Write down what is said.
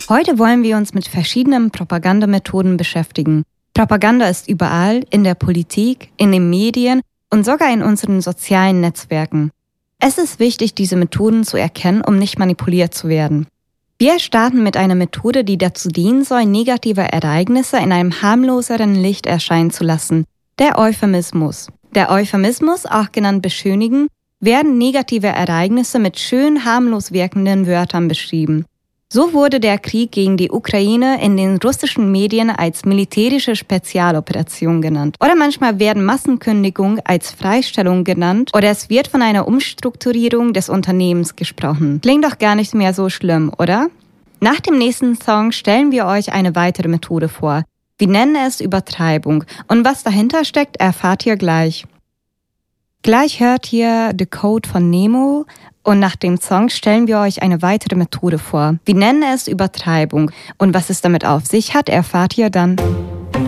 Heute wollen wir uns mit verschiedenen Propagandamethoden beschäftigen. Propaganda ist überall, in der Politik, in den Medien und sogar in unseren sozialen Netzwerken. Es ist wichtig, diese Methoden zu erkennen, um nicht manipuliert zu werden. Wir starten mit einer Methode, die dazu dienen soll, negative Ereignisse in einem harmloseren Licht erscheinen zu lassen: der Euphemismus. Der Euphemismus, auch genannt beschönigen, werden negative Ereignisse mit schön harmlos wirkenden Wörtern beschrieben. So wurde der Krieg gegen die Ukraine in den russischen Medien als militärische Spezialoperation genannt. Oder manchmal werden Massenkündigungen als Freistellung genannt oder es wird von einer Umstrukturierung des Unternehmens gesprochen. Klingt doch gar nicht mehr so schlimm, oder? Nach dem nächsten Song stellen wir euch eine weitere Methode vor. Wir nennen es Übertreibung und was dahinter steckt, erfahrt ihr gleich. Gleich hört ihr The Code von Nemo und nach dem Song stellen wir euch eine weitere Methode vor. Wir nennen es Übertreibung und was es damit auf sich hat, erfahrt ihr dann.